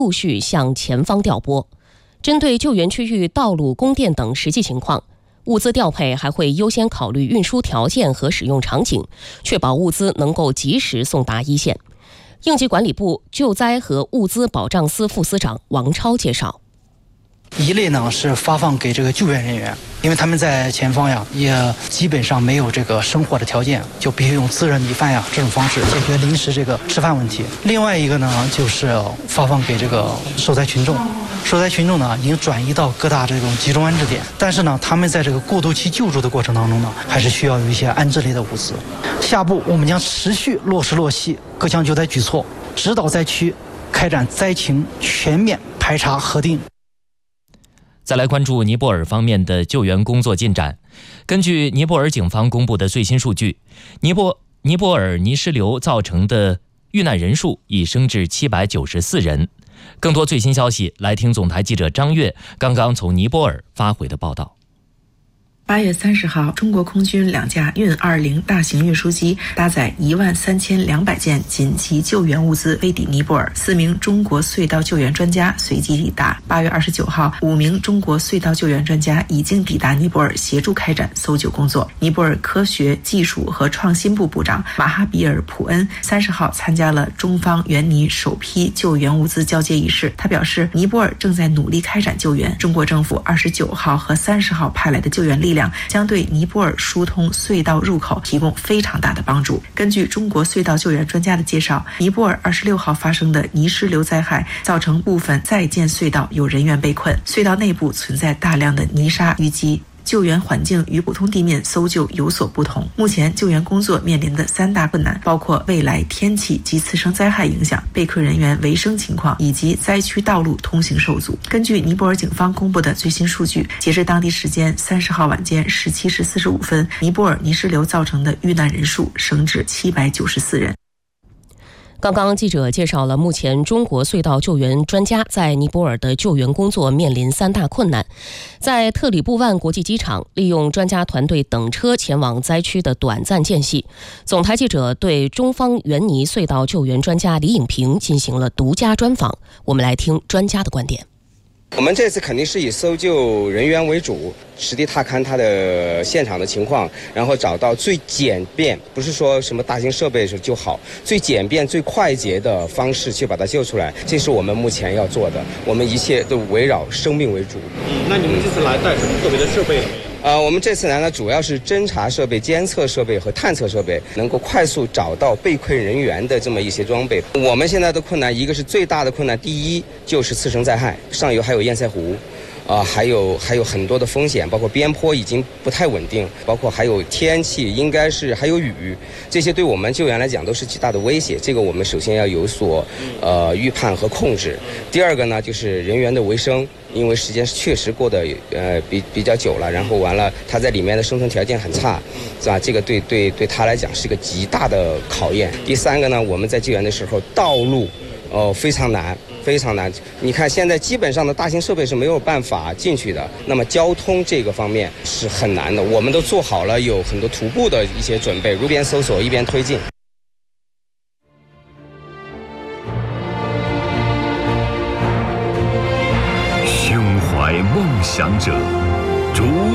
陆续向前方调拨。针对救援区域道路、供电等实际情况，物资调配还会优先考虑运输条件和使用场景，确保物资能够及时送达一线。应急管理部救灾和物资保障司副司长王超介绍， 一类呢是发放给这个救援人员，因为他们在前方呀也基本上没有这个生活的条件，就必须用自热米饭呀这种方式解决临时这个吃饭问题。另外一个呢就是发放给这个受灾群众。受灾群众呢已经转移到各大这种集中安置点，但是呢他们在这个过渡期救助的过程当中呢，还是需要有一些安置类的物资。下步我们将持续落实落细各项救灾举措，指导灾区开展灾情全面排查核定。 再来关注尼泊尔方面的救援工作进展。根据尼泊尔警方公布的最新数据，尼泊尔泥石流造成的遇难人数已升至794人。更多最新消息，来听总台记者张悦刚刚从尼泊尔发回的报道。 8月30号，中国空军2架运20大型运输机搭载13200件紧急救援物资飞抵尼泊尔，4名中国隧道救援专家随即抵达。8月29号，5名中国隧道救援专家已经抵达尼泊尔，协助开展搜救工作。尼泊尔科学技术和创新部部长马哈比尔·普恩30号参加了中方援尼首批救援物资交接仪式。他表示，尼泊尔正在努力开展救援，中国政府29号和30号派来的救援力量将对尼泊尔疏通隧道入口提供非常大的帮助。根据中国隧道救援专家的介绍，尼泊尔26号发生的泥石流灾害造成部分在建隧道有人员被困，隧道内部存在大量的泥沙淤积。救援环境与普通地面搜救有所不同。目前救援工作面临的3大困难包括未来天气及次生灾害影响、被困人员维生情况以及灾区道路通行受阻。根据尼泊尔警方公布的最新数据，截至当地时间30号晚间17时45分，尼泊尔泥石流造成的遇难人数升至794人。 刚刚记者介绍了目前中国隧道救援专家在尼泊尔的救援工作面临3大困难。在特里布万国际机场，利用专家团队等车前往灾区的短暂间隙，总台记者对中方援尼隧道救援专家李颖平进行了独家专访，我们来听专家的观点。 我们这次肯定是以搜救人员为主，实地踏勘它的现场的情况，然后找到最简便，不是说什么大型设备就好，最简便最快捷的方式去把它救出来，这是我们目前要做的。我们一切都围绕生命为主。 那你们这次来带什么特别的设备了没有？ 我们这次来呢，主要是侦察设备、监测设备和探测设备，能够快速找到被困人员的这么一些装备。我们现在的困难，一个是最大的困难，第一就是次生灾害，上游还有堰塞湖。还有很多的风险，包括边坡已经不太稳定，包括还有天气，应该是还有雨，这些对我们救援来讲都是极大的威胁。这个我们首先要有所预判和控制。第二个呢，就是人员的维生，因为时间确实过得比较久了，然后完了他在里面的生存条件很差，是吧？这个对他来讲是个极大的考验。第三个呢，我们在救援的时候，道路非常难。非常难，你看现在基本上的大型设备是没有办法进去的，那么交通这个方面是很难的，我们都做好了有很多徒步的一些准备，一边搜索一边推进。 胸怀梦想者，